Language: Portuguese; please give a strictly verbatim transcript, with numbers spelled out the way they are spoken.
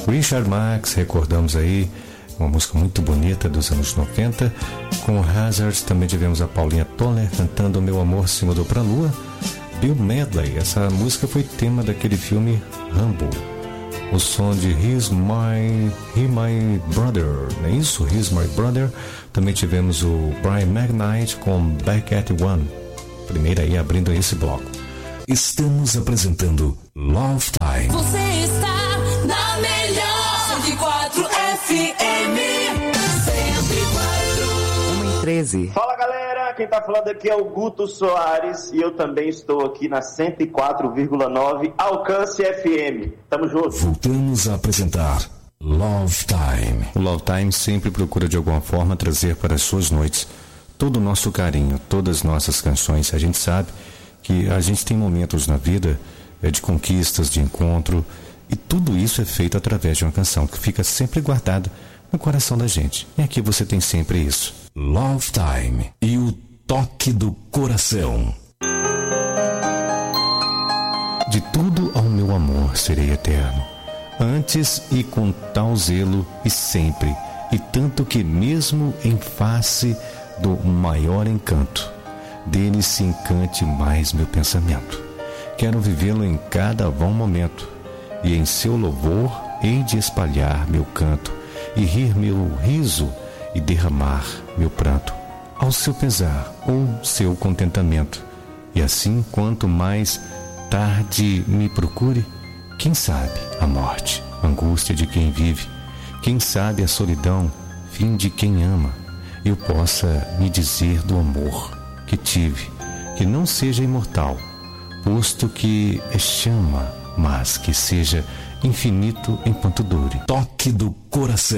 Richard Marx, recordamos aí uma música muito bonita dos anos noventa. Com Hazards também tivemos a Paulinha Toller cantando Meu Amor Se Mudou Pra Lua. Bill Medley, essa música foi tema daquele filme Rambo. O som de He's My, He My Brother, não é isso? He's My Brother. Também tivemos o Brian McKnight com Back at One. Primeiro aí abrindo esse bloco. Estamos apresentando Love Time. Você está na melhor cento e quatro F M. cento e quatro. uma e treze. Fala galera, quem tá falando aqui é o Guto Soares e eu também estou aqui na cento e quatro vírgula nove Alcance F M. Tamo junto. Voltamos a apresentar Love Time. O Love Time sempre procura de alguma forma trazer para as suas noites todo o nosso carinho, todas as nossas canções. A gente sabe que a gente tem momentos na vida é, de conquistas, de encontro, e tudo isso é feito através de uma canção que fica sempre guardada no coração da gente. E aqui você tem sempre isso. Love Time e o toque do coração. De tudo ao meu amor serei eterno, antes e com tal zelo e sempre, e tanto que mesmo em face do maior encanto, dele se encante mais meu pensamento. Quero vivê-lo em cada bom momento, e em seu louvor hei de espalhar meu canto, e rir meu riso, e derramar meu pranto, ao seu pesar ou seu contentamento. E assim, quanto mais tarde me procure, quem sabe a morte, angústia de quem vive, quem sabe a solidão, fim de quem ama, eu possa me dizer do amor que tive, que não seja imortal, posto que é chama, mas que seja infinito enquanto dure. Toque do coração.